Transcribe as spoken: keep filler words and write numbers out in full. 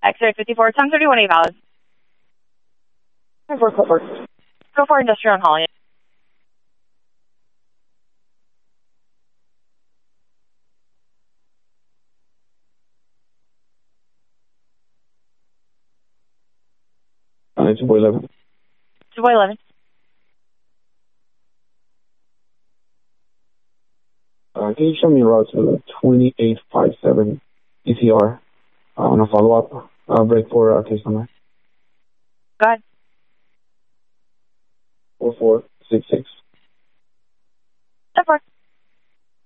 X-ray fifty-four, ten thirty-one A valid. ten four, Clifford. Go for industrial and hauling. Uh, two boy eleven. two boy eleven. Uh, can you show me a route to twenty-eight fifty-seven E T R uh, on a follow-up uh, break for uh, case number? Go ahead. four four six six. ten four.